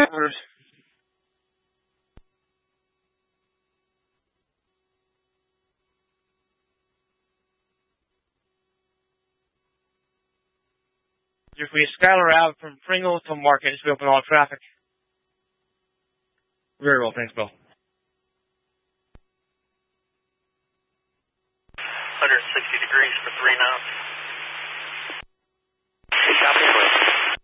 Orders. If we skylar out from Pringle to Market, we open all traffic. Very well, thanks, Bill. 160 degrees for 3 knots.